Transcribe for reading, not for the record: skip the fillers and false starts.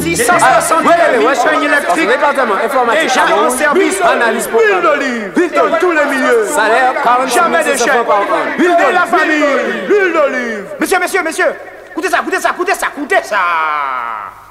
660 chaînes électriques. Déjà en service. Analyse pour Huile d'olive. Dans tous les milieux. Salaire, 40 Jamais d'échec. Huile Et la famille. Huile d'olive. Monsieur. Écoutez ça.